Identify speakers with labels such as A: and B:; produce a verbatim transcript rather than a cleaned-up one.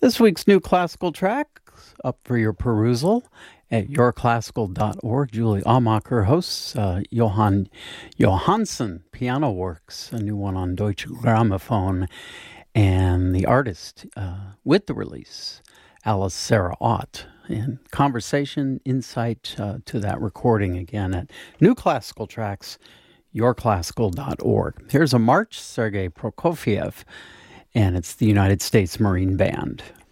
A: This week's new classical track up for your perusal at your classical dot org. Julie Amacher hosts uh, Johann Johansson Piano Works, a new one on Deutsche Grammophon, and the artist uh, with the release, Alice Sarah Ott. And conversation, insight uh, to that recording again at New Classical Tracks, your classical dot org. Here's a march, Sergei Prokofiev, and it's the United States Marine Band.